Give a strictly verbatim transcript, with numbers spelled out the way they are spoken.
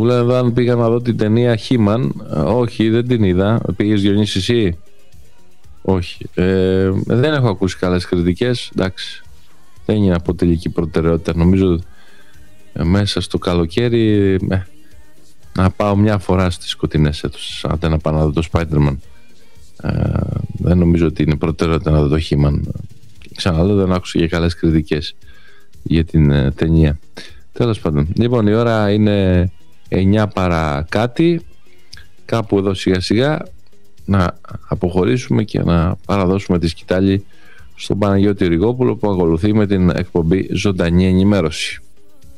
Μου λένε εδώ αν πήγα να δω την ταινία He-Man. Όχι, δεν την είδα. Πήγες Διονύση εσύ? Όχι. Ε, δεν έχω ακούσει καλές κριτικές. Εντάξει. Δεν είναι από τελική προτεραιότητα. Νομίζω ε, μέσα στο καλοκαίρι ε, να πάω μια φορά στις σκοτεινές αίθουσες. Άντε να πάω να δω το Spider-Man. Ε, δεν νομίζω ότι είναι προτεραιότητα να δω το He-Man. Ξαναλέω, δεν άκουσα για καλές κριτικές για την ε, ταινία. Τέλος πάντων. Λοιπόν, η ώρα είναι εννιά παρά κάτι. Κάπου εδώ σιγά σιγά να αποχωρήσουμε και να παραδώσουμε τη σκητάλη στον Παναγιώτη Ριγόπουλο που ακολουθεί με την εκπομπή Ζωντανή Ενημέρωση.